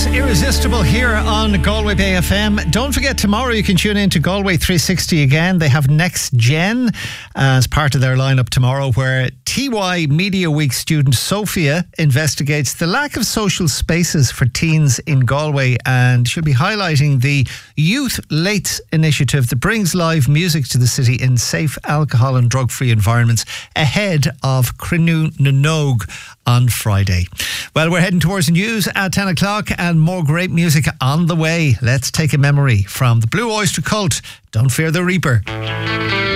Irresistible here on Galway Bay FM. Don't forget, tomorrow you can tune in to Galway 360 again. They have Next Gen as part of their lineup tomorrow, where TY Media Week student Sophia investigates the lack of social spaces for teens in Galway, and she'll be highlighting the Youth Lates initiative that brings live music to the city in safe alcohol and drug-free environments ahead of Cruinniú na nÓg on Friday. Well, we're heading towards the news at 10 o'clock and more great music on the way. Let's take a memory from the Blue Oyster Cult. Don't Fear the Reaper.